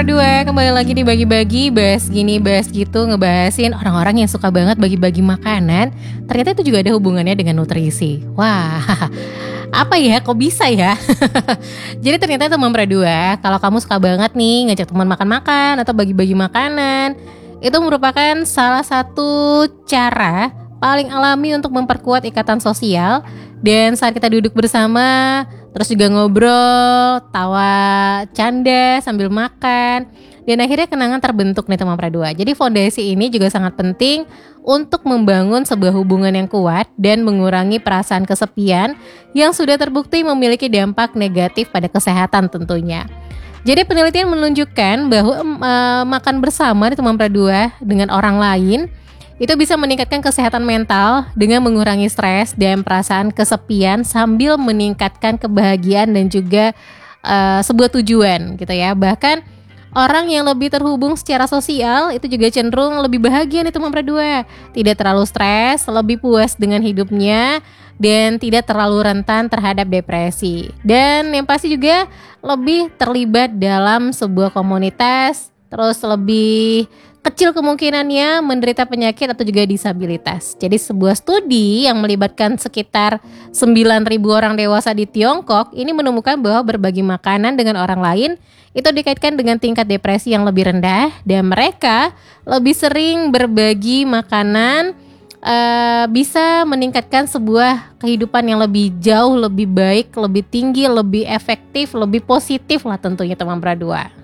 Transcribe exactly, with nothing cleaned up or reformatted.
Pradua, kembali lagi di Bagi-Bagi, bahas gini, bahas gitu, ngebahasin orang-orang yang suka banget bagi-bagi makanan. Ternyata itu juga ada hubungannya dengan nutrisi. Wah, apa ya, kok bisa ya? Jadi ternyata teman Pradua, kalau kamu suka banget nih ngajak teman makan-makan atau bagi-bagi makanan, itu merupakan salah satu cara paling alami untuk memperkuat ikatan sosial. Dan saat kita duduk bersama, terus juga ngobrol, tawa, canda sambil makan, dan akhirnya kenangan terbentuk nih teman Pradua. Jadi fondasi ini juga sangat penting untuk membangun sebuah hubungan yang kuat dan mengurangi perasaan kesepian yang sudah terbukti memiliki dampak negatif pada kesehatan tentunya. Jadi penelitian menunjukkan bahwa e, makan bersama di teman Pradua dengan orang lain itu bisa meningkatkan kesehatan mental dengan mengurangi stres dan perasaan kesepian sambil meningkatkan kebahagiaan dan juga uh, sebuah tujuan gitu ya. Bahkan orang yang lebih terhubung secara sosial itu juga cenderung lebih bahagia nih teman Pradua. Tidak terlalu stres, lebih puas dengan hidupnya dan tidak terlalu rentan terhadap depresi. Dan yang pasti juga lebih terlibat dalam sebuah komunitas, terus lebih kecil kemungkinannya menderita penyakit atau juga disabilitas. Jadi sebuah studi yang melibatkan sekitar sembilan ribu orang dewasa di Tiongkok ini menemukan bahwa berbagi makanan dengan orang lain itu dikaitkan dengan tingkat depresi yang lebih rendah, dan mereka lebih sering berbagi makanan uh, bisa meningkatkan sebuah kehidupan yang lebih jauh, lebih baik, lebih tinggi, lebih efektif, lebih positif lah tentunya teman Pradua.